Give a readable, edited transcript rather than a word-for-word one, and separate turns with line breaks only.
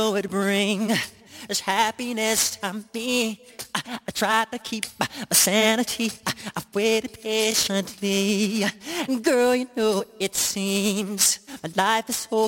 would bring this happiness to me. I tried to keep my sanity. I've waited patiently. Girl, you know it seems my life is so